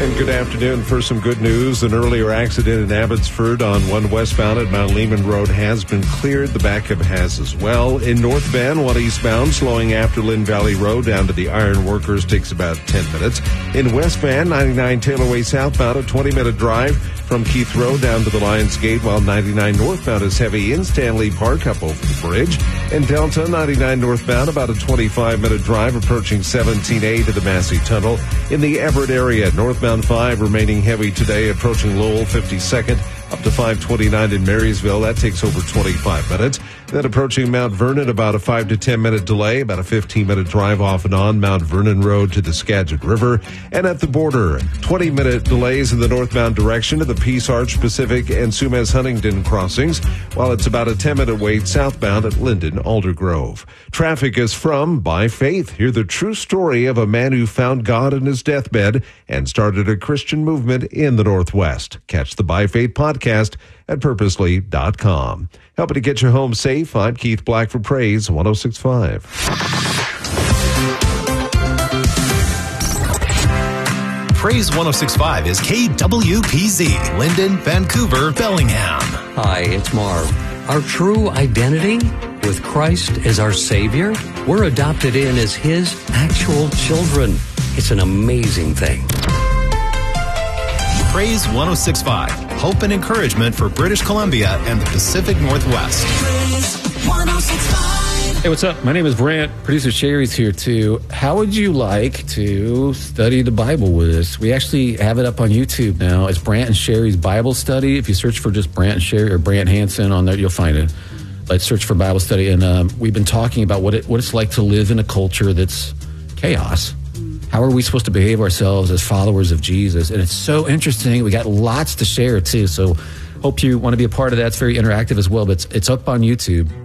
And good afternoon. For some good news, an earlier accident in Abbotsford on 1 westbound at Mount Lehman Road has been cleared. The backup has as well. In North Bend, 1 eastbound, slowing after Lynn Valley Road down to the Iron Workers takes about 10 minutes. In West Bend, 99 Taylor Way southbound, a 20-minute drive from Keith Road down to the Lions Gate, while 99 northbound is heavy in Stanley Park up over the bridge. In Delta, 99 northbound, about a 25-minute drive approaching 17A to the Massey Tunnel. In the Everett area, northbound 5 remaining heavy today, approaching Lowell 52nd up to 529 in Marysville. That takes over 25 minutes. Then approaching Mount Vernon, about a 5 to 10 minute delay, about a 15-minute drive off and on Mount Vernon Road to the Skagit River. And at the border, 20-minute delays in the northbound direction to the Peace Arch Pacific and Sumas Huntington crossings, while it's about a 10-minute wait southbound at Linden Aldergrove. Traffic is from By Faith. Hear the true story of a man who found God in his deathbed and started a Christian movement in the Northwest. Catch the By Faith podcast at purposely.com. Helping to get you home safe, I'm Keith Black for Praise 106.5. Praise 106.5 is KWPZ, Linden, Vancouver, Bellingham. Hi, it's Marv. Our true identity with Christ as our Savior, we're adopted in as His actual children. It's an amazing thing. Praise 106.5, hope and encouragement for British Columbia and the Pacific Northwest. Praise 106.5. Hey, what's up? My name is Brant. Producer Sherry's here too. How would you like to study the Bible with us? We actually have it up on YouTube now. It's Brant and Sherry's Bible Study. If you search for just Brant and Sherry or Brant Hansen on there, you'll find it. Let's search for Bible Study. And we've been talking about what it's like to live in a culture that's chaos. How are we supposed to behave ourselves as followers of Jesus? And it's so interesting. We got lots to share too. So hope you want to be a part of that. It's very interactive as well, but it's up on YouTube.